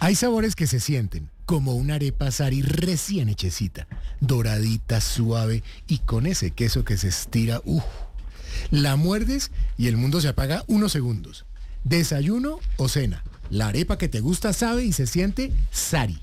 Hay sabores que se sienten, como una arepa Sari recién hechecita, doradita, suave y con ese queso que se estira. La muerdes y el mundo se apaga unos segundos. Desayuno o cena. La arepa que te gusta sabe y se siente Sari.